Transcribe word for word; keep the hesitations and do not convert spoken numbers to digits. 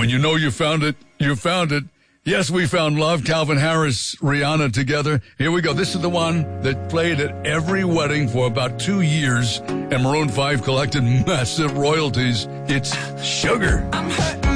When you know you found it, you found it. Yes, we found love. Calvin Harris, Rihanna together. Here we go. This is the one that played at every wedding for about two years, and Maroon five collected massive royalties. It's Sugar. I'm hurting.